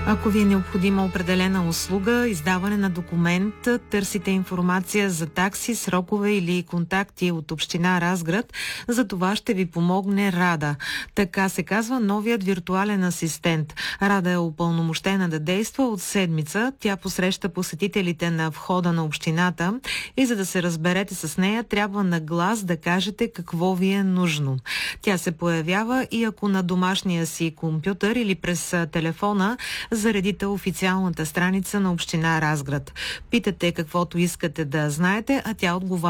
Ако ви е необходима определена услуга, издаване на документ, търсите информация за такси, срокове или контакти от община Разград, за това ще ви помогне Рада. Така се казва новият виртуален асистент. Рада е упълномощена да действа от седмица. Тя посреща посетителите на входа на общината и за да се разберете с нея, трябва на глас да кажете какво ви е нужно. Тя се появява и ако на домашния си компютър или през телефона заредите официалната страница на община Разград. Питате каквото искате да знаете, а тя отговаря